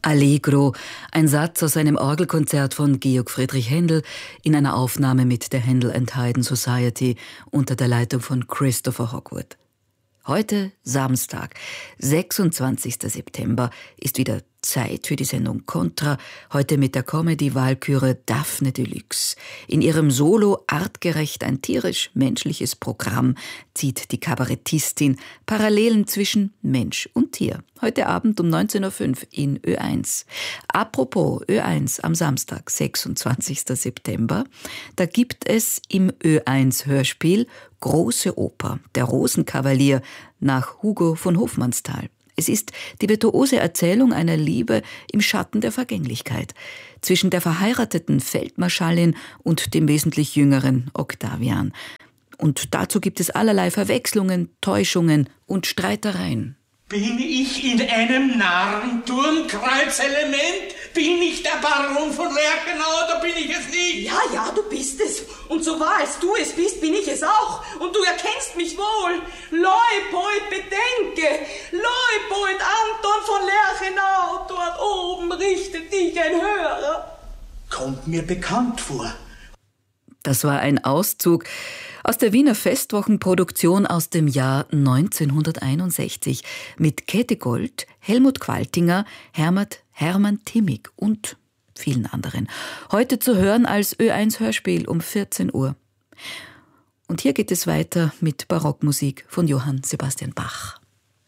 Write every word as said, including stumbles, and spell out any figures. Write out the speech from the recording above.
Allegro, ein Satz aus einem Orgelkonzert von Georg Friedrich Händel in einer Aufnahme mit der Händel and Haydn Society unter der Leitung von Christopher Hogwood. Heute Samstag, sechsundzwanzigster September, ist wieder Zeit für die Sendung Contra, heute mit der Comedy-Walküre Daphne Deluxe. In ihrem Solo artgerecht ein tierisch-menschliches Programm zieht die Kabarettistin Parallelen zwischen Mensch und Tier. Heute Abend um neunzehn Uhr fünf in Ö eins. Apropos Ö eins am Samstag, sechsundzwanzigster September, da gibt es im Ö eins Hörspiel Große Oper, der Rosenkavalier nach Hugo von Hofmannsthal. Es ist die virtuose Erzählung einer Liebe im Schatten der Vergänglichkeit zwischen der verheirateten Feldmarschallin und dem wesentlich jüngeren Octavian. Und dazu gibt es allerlei Verwechslungen, Täuschungen und Streitereien. Bin ich in einem Narrenturm, Kreuzelement? Bin ich der Baron von Lerchenau oder bin ich es nicht? Ja, ja, du bist es. Und so wahr als du es bist, bin ich es auch. Und du erkennst mich wohl. Leupold, bedenke. Leupold Anton von Lerchenau. Dort oben richtet dich ein Hörer. Kommt mir bekannt vor. Das war ein Auszug aus der Wiener Festwochenproduktion aus dem Jahr neunzehnhunderteinundsechzig mit Käthe Gold, Helmut Qualtinger, Hermann, Hermann Timmig und vielen anderen. Heute zu hören als Ö eins Hörspiel um vierzehn Uhr. Und hier geht es weiter mit Barockmusik von Johann Sebastian Bach.